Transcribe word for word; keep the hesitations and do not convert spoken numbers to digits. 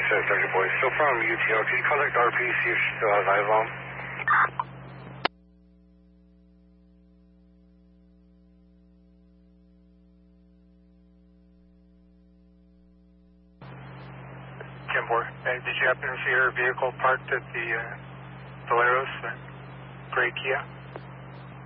says Sergeant Boyd. Still from U T O. Can you contact R P, see if she still has eyes on? ten four. Uh, did you happen to see her vehicle parked at the uh, Valeros, uh, gray Kia?